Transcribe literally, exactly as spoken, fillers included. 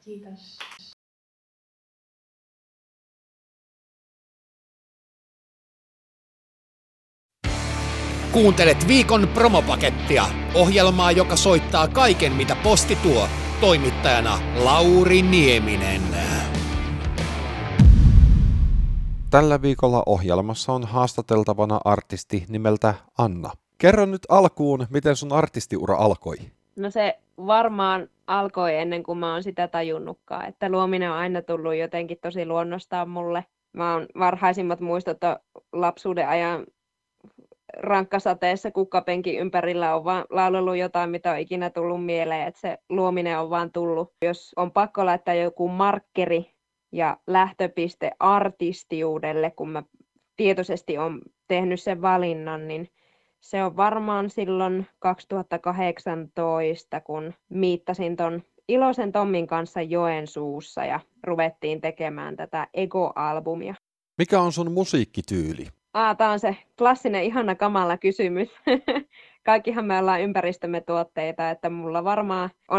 Kiitos. Kuuntelet viikon promopakettia, ohjelmaa, joka soittaa kaiken, mitä posti tuo. Toimittajana Lauri Nieminen. Tällä viikolla ohjelmassa on haastateltavana artisti nimeltä Anna. Kerro nyt alkuun, miten sun artistiura alkoi. No se varmaan alkoi ennen kuin mä oon sitä tajunnutkaan, että luominen on aina tullut jotenkin tosi luonnostaan mulle. Mä oon varhaisimmat muistot lapsuuden ajan rankkasateessa kukkapenkin ympärillä on vaan laulellut jotain, mitä on ikinä tullut mieleen, että se luominen on vaan tullut. Jos on pakko laittaa joku markkeri ja lähtöpiste artistiudelle, kun mä tietoisesti on tehnyt sen valinnan, niin se on varmaan silloin kaksituhattakahdeksantoista, kun miittasin ton Iloisen Tommin kanssa Joensuussa ja ruvettiin tekemään tätä Ego-albumia. Mikä on sun musiikkityyli? Ah, tämä on se klassinen ihana kamala kysymys. Kaikkihan me ollaan ympäristömme tuotteita, että mulla varmaan on